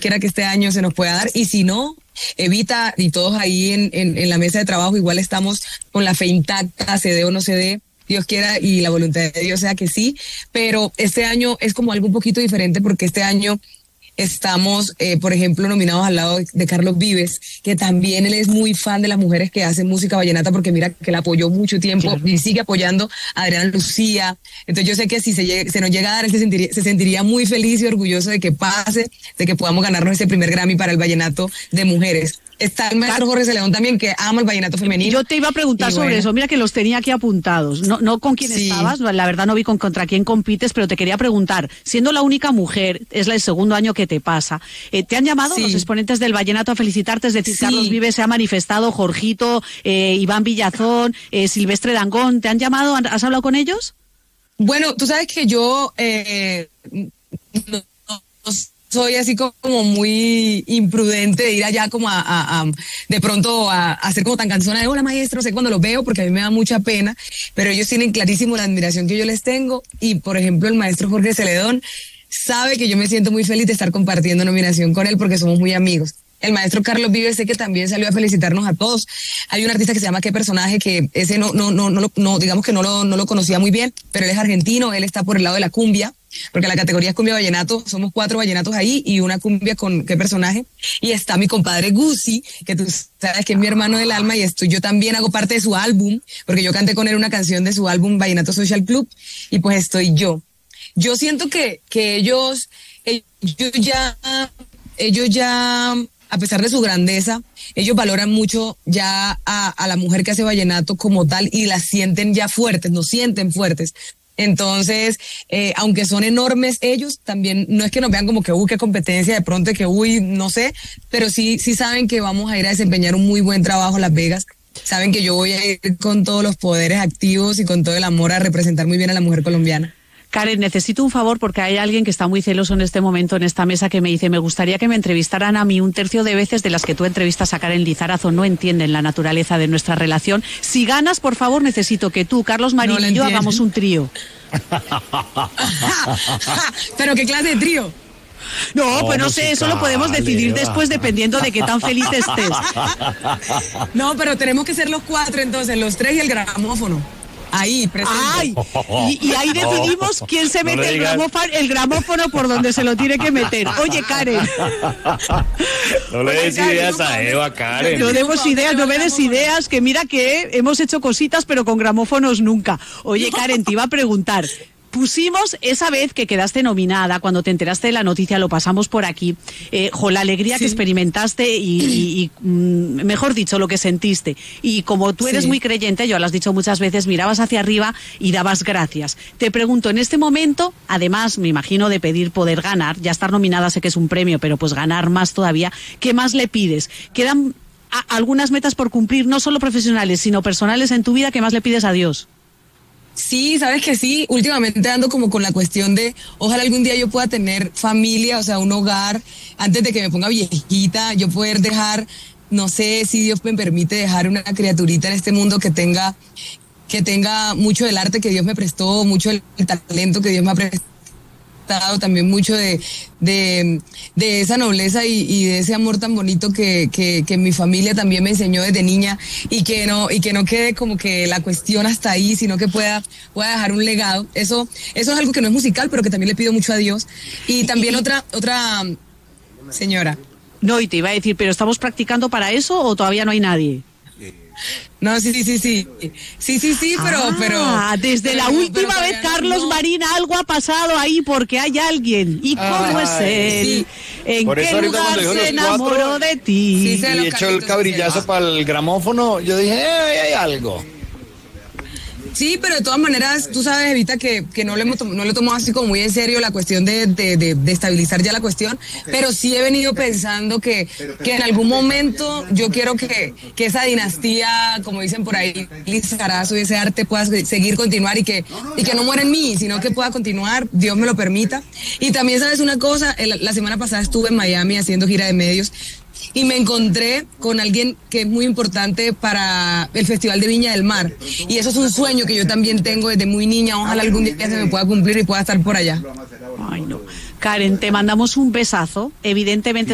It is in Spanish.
quiera que este año se nos pueda dar, y si no, Evita y todos ahí en la mesa de trabajo igual estamos con la fe intacta, se dé o no se dé, Dios quiera y la voluntad de Dios sea que sí, pero este año es como algo un poquito diferente porque este año estamos, por ejemplo, nominados al lado de Carlos Vives, que también él es muy fan de las mujeres que hacen música vallenata, porque mira que él apoyó mucho tiempo, claro, y sigue apoyando a Adriana Lucía. Entonces yo sé que si se nos llega a dar, él se sentiría muy feliz y orgulloso de que pase, de que podamos ganarnos ese primer Grammy para el vallenato de mujeres. Está el maestro Jorge Celedón también, que ama el vallenato femenino. Yo te iba a preguntar sobre eso, mira que los tenía aquí apuntados, no con quién estabas, la verdad no vi contra quién compites, pero te quería preguntar, siendo la única mujer, es el segundo año que te pasa, ¿te han llamado los exponentes del vallenato a felicitarte? Es decir, Carlos Vives se ha manifestado, Jorgito, Iván Villazón, Silvestre Dangond, ¿te han llamado? ¿Has hablado con ellos? Bueno, tú sabes que yo no soy así como muy imprudente de ir allá como de pronto a hacer como tan cansona de hola maestro, sé cuando los veo porque a mí me da mucha pena, pero ellos tienen clarísimo la admiración que yo les tengo y por ejemplo el maestro Jorge Celedón sabe que yo me siento muy feliz de estar compartiendo nominación con él porque somos muy amigos. El maestro Carlos Vives sé que también salió a felicitarnos a todos. Hay un artista que se llama Qué Personaje, que ese no digamos que no lo conocía muy bien, pero él es argentino, él está por el lado de la cumbia, porque la categoría es cumbia vallenato, somos 4 vallenatos ahí y una cumbia con Qué Personaje. Y está mi compadre Guzzi, que tú sabes que es mi hermano del alma, y yo también hago parte de su álbum, porque yo canté con él una canción de su álbum Vallenato Social Club, y pues estoy yo. Yo siento que ellos ya a pesar de su grandeza, ellos valoran mucho ya a la mujer que hace vallenato como tal y la sienten ya fuertes, nos sienten fuertes. Entonces, aunque son enormes ellos, también no es que nos vean como que, qué competencia, de pronto que, no sé, pero sí saben que vamos a ir a desempeñar un muy buen trabajo en Las Vegas. Saben que yo voy a ir con todos los poderes activos y con todo el amor a representar muy bien a la mujer colombiana. Karen, necesito un favor porque hay alguien que está muy celoso en este momento en esta mesa que me dice, me gustaría que me entrevistaran a mí 1/3 de veces de las que tú entrevistas a Karen Lizarazo. No entienden la naturaleza de nuestra relación. Si ganas, por favor, necesito que tú, Carlos Marín y yo hagamos un trío. ¿Pero qué clase de trío? No, pues no sé, eso lo podemos decidir después dependiendo de qué tan feliz estés. No, pero tenemos que ser los 4 entonces, los 3 y el gramófono. Ahí, presente. ¡Ay! Y ahí decidimos quién se mete el gramófono por donde se lo tiene que meter. Oye, Karen. No le des ideas a Eva, Karen. No demos ideas, no me des ideas, que mira que hemos hecho cositas, pero con gramófonos nunca. Oye, Karen, te iba a preguntar. Pusimos esa vez que quedaste nominada, cuando te enteraste de la noticia, lo pasamos por aquí, la alegría que experimentaste y mejor dicho, lo que sentiste. Y como tú eres muy creyente, yo lo has dicho muchas veces, mirabas hacia arriba y dabas gracias. Te pregunto, en este momento, además, me imagino de pedir poder ganar, ya estar nominada sé que es un premio, pero pues ganar más todavía, ¿qué más le pides? ¿Quedan algunas metas por cumplir, no solo profesionales, sino personales en tu vida? ¿Qué más le pides a Dios? Sí, sabes que sí, últimamente ando como con la cuestión de ojalá algún día yo pueda tener familia, o sea, un hogar, antes de que me ponga viejita, yo poder dejar, no sé si Dios me permite dejar una criaturita en este mundo que tenga mucho del arte que Dios me prestó, mucho del talento que Dios me ha prestado, también mucho de esa nobleza y de ese amor tan bonito que mi familia también me enseñó desde niña y que no quede como que la cuestión hasta ahí, sino que pueda dejar un legado. Eso es algo que no es musical, pero que también le pido mucho a Dios. Y también otra señora. No, y te iba a decir, ¿pero estamos practicando para eso o todavía no hay nadie? No, sí, pero desde la última vez, Carlos Marín, algo ha pasado ahí porque hay alguien. ¿Y cómo es él? Sí. ¿En Por qué lugar se enamoró de ti? Sí, y echó el cabrillazo para el gramófono. Yo dije, hay algo. Sí, pero de todas maneras, tú sabes, Evita, que no le tomó así como muy en serio la cuestión de estabilizar ya la cuestión, pero sí he venido pensando que en algún momento yo quiero que esa dinastía, como dicen por ahí, Lizarazo y ese arte pueda continuar y que no muera en mí, sino que pueda continuar, Dios me lo permita. Y también, ¿sabes una cosa? La semana pasada estuve en Miami haciendo gira de medios y me encontré con alguien que es muy importante para el Festival de Viña del Mar. Y eso es un sueño que yo también tengo desde muy niña. Ojalá algún día se me pueda cumplir y pueda estar por allá. Ay, no. Karen, te mandamos un besazo. Evidentemente